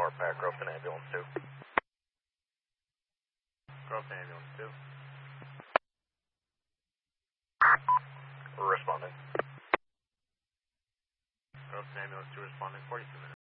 Tower Pack, Groveton Ambulance 2. Groveton Ambulance 2. We're responding. Groveton Ambulance 2 responding 42 minutes.